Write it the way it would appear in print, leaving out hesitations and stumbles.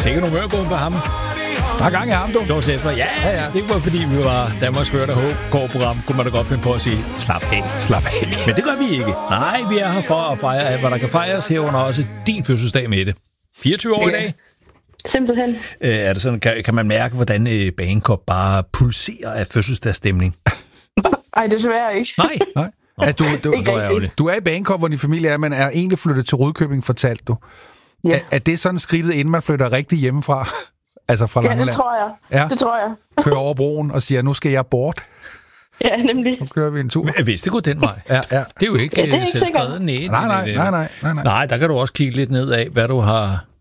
Sikke nogle mørkegående på ham. Der er gang i ham, du. Det var Sæfler. Ja. Det var fordi, vi var Danmarks første HK-program. Kunne man da godt finde på at sige, slap af. Men det gør vi ikke. Nej, vi er her for at fejre alt, hvad der kan fejres herunder også din fødselsdag med det. 24 år i dag. Simpelthen. Er det sådan, kan man mærke, hvordan Bagenkop bare pulserer af fødselsdagsstemning? Ej, desværre ikke. Nej. Altså, du er i Bagenkop, hvor din familie er, men er egentlig flyttet til Rudkøbing, fortalte du. Ja. Er det sådan skridtet, inden man flytter rigtig hjemmefra? Altså fra Langeland? Ja, det tror jeg. Kører over broen og siger, nu skal jeg bort. Ja, nemlig. Nu kører vi en tur. Men hvis det går den vej. Ja. Det er jo ikke det er ikke selvskrevet. sikkert. Nej. Nej, der kan du også kigge lidt ned af, hvad du har